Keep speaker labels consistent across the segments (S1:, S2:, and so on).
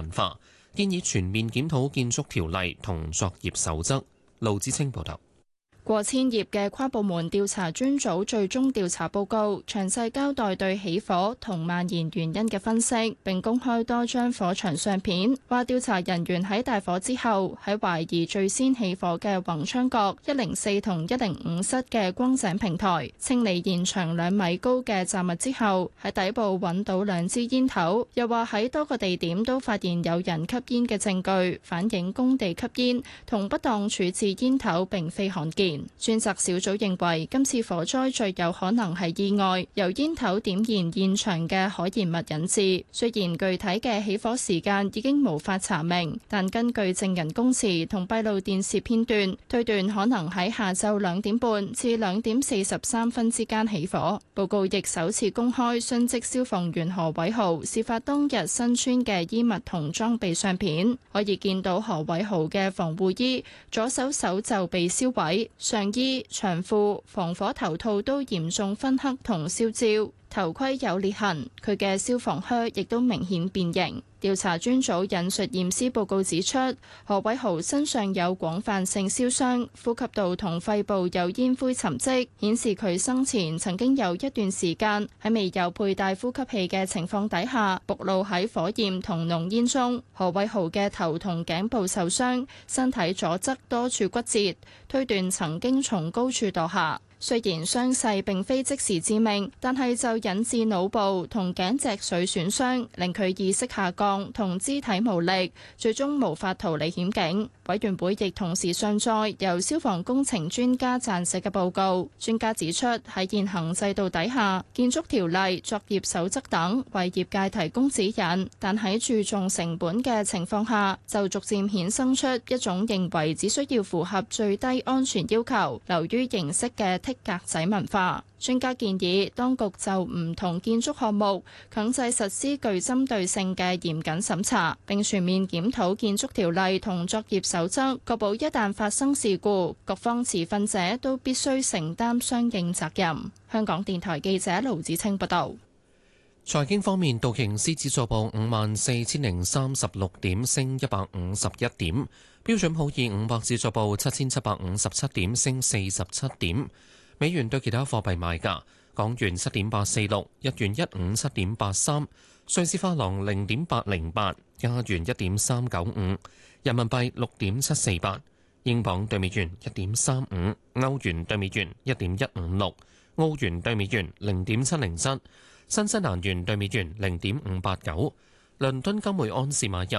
S1: 文化，建議全面檢討建築條例同作業守則。盧志清報道。
S2: 過千頁嘅跨部門調查專組最終調查報告，詳細交代對起火同蔓延原因嘅分析，並公開多張火場相片，話調查人員喺大火之後，喺懷疑最先起火嘅宏昌閣104同105室嘅光井平台清理現場2米高嘅雜物之後，喺底部揾到2支煙頭，又話喺多個地點都發現有人吸煙嘅證據，反映工地吸煙同不當處置煙頭並非罕見。專責小組認為今次火災最有可能係意外，由煙頭點燃現場嘅可燃物引致。雖然具體嘅起火時間已經無法查明，但根據證人供詞同閉路電視片段，推斷可能喺下晝2點半至2點43分之間起火。報告亦首次公開殉職消防員何偉豪事發當日身穿嘅衣物同裝備相片，可以見到何偉豪嘅防護衣左手手袖被燒毀，上衣、長褲、防火頭套都嚴重燻黑同燒焦，頭盔有裂痕，佢嘅消防靴亦都明顯變形。調查專組引述驗屍報告指出，何偉豪身上有廣泛性燒傷，呼吸道同肺部有煙灰沉積，顯示佢生前曾經有一段時間喺未有佩戴呼吸器嘅情況底下，暴露喺火焰同濃煙中。何偉豪嘅頭同頸部受傷，身體左側多處骨折，推斷曾經從高處墮下。雖然傷勢並非即時致命，但係就引致腦部同頸脊髓損傷，令佢意識下降同肢體無力，最終無法逃離險境。委員會亦同時上載由消防工程專家撰寫嘅報告。專家指出，喺現行制度底下，建築條例、作業守則等為業界提供指引，但喺注重成本嘅情況下，就逐漸衍生出一種認為只需要符合最低安全要求，流於形式嘅剔格仔文化。專家建議當局就唔同建築項目強制實施具針對性嘅嚴謹審查，並全面檢討建築條例同作業守則，確保一旦發生事故，各方持份者都必須承擔相應責任。香港電台記者盧子清報道。
S1: 財經方面，道瓊斯指數報54,036點，升151點；標準普爾500指數報7,757點，升47點。美元對其他貨幣賣價：港元7.846，日元157.83，瑞士法郎0.808，加元1.395，人民幣6.748，英鎊對美元1.35，歐元對美元1.156，澳元對美元0.707，新西蘭元對美元0.589。倫敦金每安士買入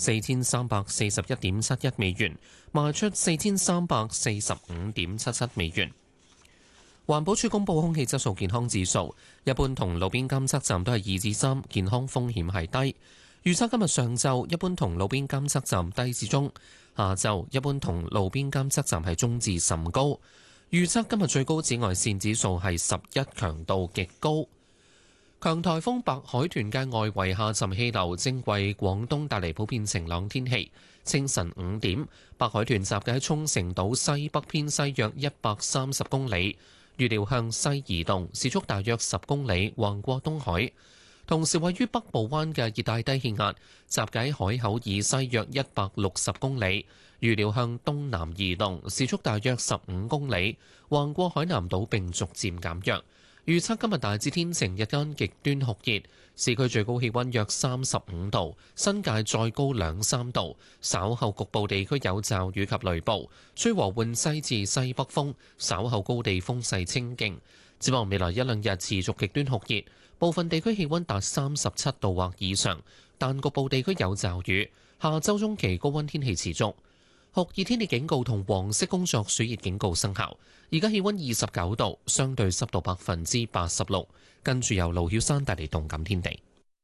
S1: 4341.71美元，賣出4345.77美元。環保署公布空氣質素健康指數，一般同路邊監測站都係2至3，健康風險係低。預測今日上晝一般同路邊監測站低至中，下晝一般同路邊監測站係中至甚高。預測今日最高紫外線指數係11，強度極高。強颱風白海豚嘅外圍下沉氣流正為廣東帶嚟普遍晴朗天氣。清晨5點，白海豚集結喺沖繩島西北偏西約130公里。預料向西移動，時速大約10公里，橫過東海。同時，位於北部灣嘅熱帶低氣壓，集結喺海口以西約160公里。預料向東南移動，時速大約15公里，橫過海南島並逐漸減弱。預測今日大致天晴，日間極端酷熱，市區最高氣溫約35度，新界再高2-3度。稍後局部地區有驟雨及雷暴，吹和緩西至西北風，稍後高地風勢清勁。展望未來1-2日持續極端酷熱，部分地區氣溫達37度或以上，但局部地區有驟雨。下周中期高溫天氣持續。酷熱天氣警告同黃色工作暑熱警告生效。而家氣溫29度，相對濕度86%。跟住由盧曉山帶嚟動感天地。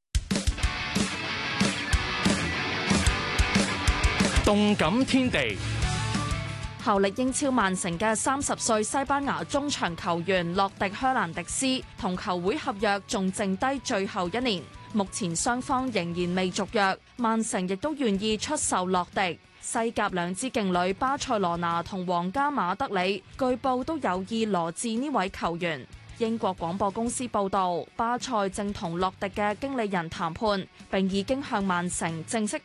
S3: 動感天地，
S4: 效力英超曼城嘅30歲西班牙中場球員洛迪·香蘭迪斯同球會合約仲剩低最後1年，目前雙方仍然未續約，曼城亦都願意出售洛迪。西甲2支勁旅巴塞羅那同皇家馬德里據報都有意羅致呢位球員。英國廣播公司報道，巴塞正同洛迪嘅經理人談判，並已經向曼城正式